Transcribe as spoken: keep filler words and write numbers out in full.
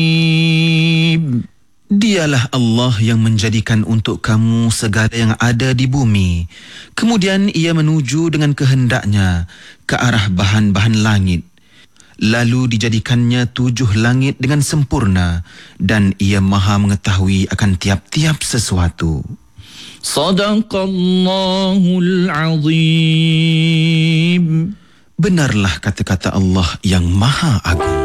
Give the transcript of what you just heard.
Dialah Allah yang menjadikan untuk kamu segala yang ada di bumi. Kemudian ia menuju dengan kehendaknya ke arah bahan-bahan langit. Lalu dijadikannya tujuh langit dengan sempurna dan ia maha mengetahui akan tiap-tiap sesuatu. Sadaqallahul Azim. Benarlah kata-kata Allah yang maha agung.